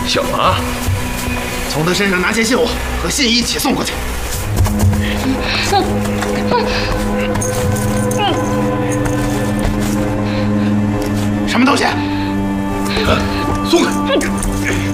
小马， 从他身上拿些信物和信一起送过去。什么东西？ 松开！